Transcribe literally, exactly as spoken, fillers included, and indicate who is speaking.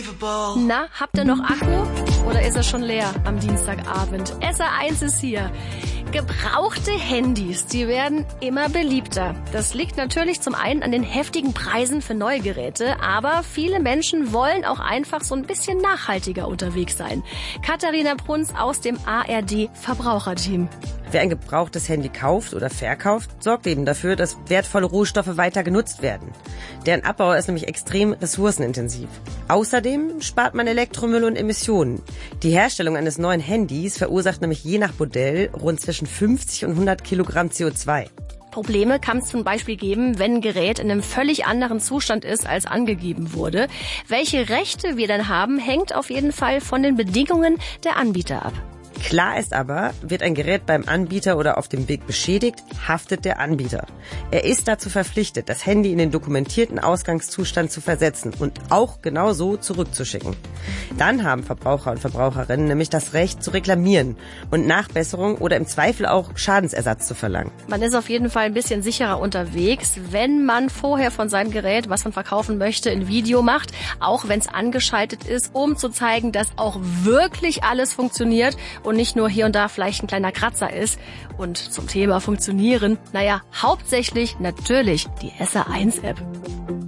Speaker 1: Na, habt ihr noch Akku? Oder ist er schon leer am Dienstagabend? S R eins ist hier. Gebrauchte Handys, die werden immer beliebter. Das liegt natürlich zum einen an den heftigen Preisen für neue Geräte, aber viele Menschen wollen auch einfach so ein bisschen nachhaltiger unterwegs sein. Katharina Prunz aus dem A R D-Verbraucherteam.
Speaker 2: Wer ein gebrauchtes Handy kauft oder verkauft, sorgt eben dafür, dass wertvolle Rohstoffe weiter genutzt werden. Deren Abbau ist nämlich extrem ressourcenintensiv. Außerdem spart man Elektromüll und Emissionen. Die Herstellung eines neuen Handys verursacht nämlich je nach Modell rund zwischen fünfzig und hundert Kilogramm C O zwei.
Speaker 1: Probleme kann es zum Beispiel geben, wenn ein Gerät in einem völlig anderen Zustand ist, als angegeben wurde. Welche Rechte wir dann haben, hängt auf jeden Fall von den Bedingungen der Anbieter ab.
Speaker 2: Klar ist aber, wird ein Gerät beim Anbieter oder auf dem Weg beschädigt, haftet der Anbieter. Er ist dazu verpflichtet, das Handy in den dokumentierten Ausgangszustand zu versetzen und auch genau so zurückzuschicken. Dann haben Verbraucher und Verbraucherinnen nämlich das Recht zu reklamieren und Nachbesserung oder im Zweifel auch Schadensersatz zu verlangen.
Speaker 1: Man ist auf jeden Fall ein bisschen sicherer unterwegs, wenn man vorher von seinem Gerät, was man verkaufen möchte, ein Video macht, auch wenn es angeschaltet ist, um zu zeigen, dass auch wirklich alles funktioniert und nicht nur hier und da vielleicht ein kleiner Kratzer ist. Und zum Thema Funktionieren, naja, hauptsächlich natürlich die S R eins App.